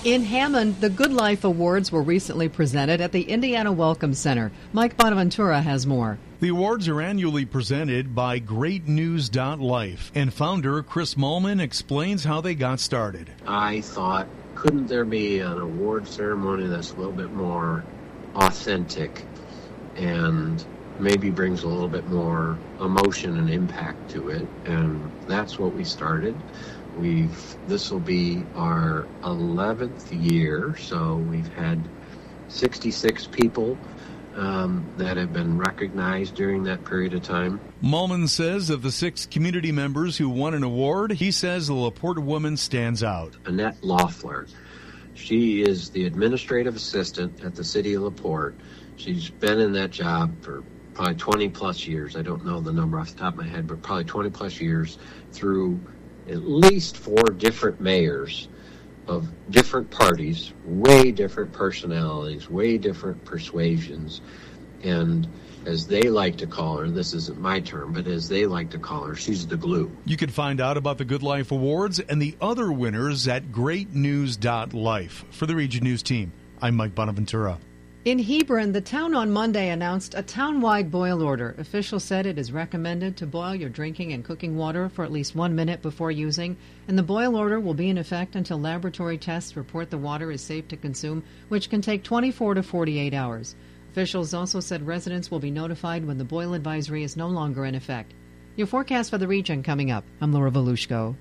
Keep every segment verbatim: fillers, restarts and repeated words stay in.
In Hammond, the Good Life Awards were recently presented at the Indiana Welcome Center. Mike Bonaventura has more. The awards are annually presented by Great News dot Life, and founder Chris Mullman explains how they got started. I thought, couldn't there be an award ceremony that's a little bit more authentic and maybe brings a little bit more emotion and impact to it? And that's what we started. We've this will be our eleventh year, so we've had sixty-six people um, that have been recognized during that period of time. Mullman says of the six community members who won an award, he says the LaPorte woman stands out. Annette Loeffler. She is the administrative assistant at the city of LaPorte. She's been in that job for probably twenty plus years. I don't know the number off the top of my head, but probably twenty plus years through at least four different mayors of different parties, way different personalities, way different persuasions. And as they like to call her, this isn't my term, but as they like to call her, she's the glue. You can find out about the Good Life Awards and the other winners at Great News dot Life. For the Region News team, I'm Mike Bonaventura. In Hebron, the town on Monday announced a town-wide boil order. Officials said it is recommended to boil your drinking and cooking water for at least one minute before using, and the boil order will be in effect until laboratory tests report the water is safe to consume, which can take twenty-four to forty-eight hours. Officials also said residents will be notified when the boil advisory is no longer in effect. Your forecast for the region coming up. I'm Laura Volushko.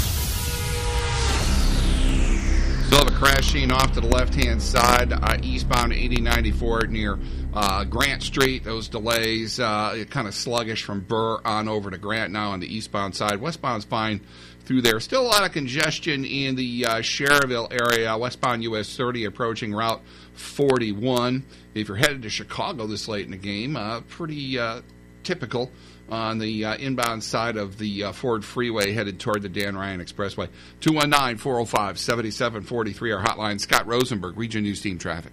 Still have a crash scene off to the left-hand side, uh, eastbound eighty ninety-four near uh, Grant Street. Those delays, uh, kind of sluggish from Burr on over to Grant now on the eastbound side. Westbound's fine through there. Still a lot of congestion in the uh, Cherville area, westbound U S thirty approaching Route forty-one. If you're headed to Chicago this late in the game, uh, pretty uh, typical on the uh, inbound side of the uh, Ford Freeway headed toward the Dan Ryan Expressway. two one nine, four oh five, seven seven four three, our hotline. Scott Rosenberg, Region News Team Traffic.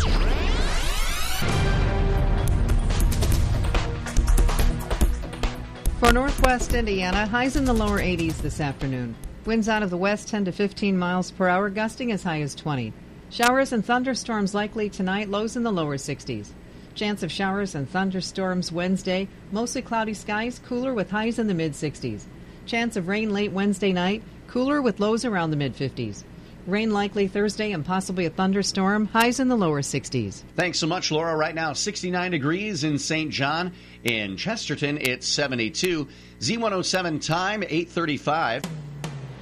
For northwest Indiana, highs in the lower eighties this afternoon. Winds out of the west ten to fifteen miles per hour, gusting as high as twenty. Showers and thunderstorms likely tonight, lows in the lower sixties. Chance of showers and thunderstorms Wednesday, mostly cloudy skies, cooler with highs in the mid-sixties. Chance of rain late Wednesday night, cooler with lows around the mid-fifties. Rain likely Thursday and possibly a thunderstorm, highs in the lower sixties. Thanks so much, Laura. Right now, sixty-nine degrees in Saint John. In Chesterton, it's seventy-two. Z one oh seven time, eight thirty-five.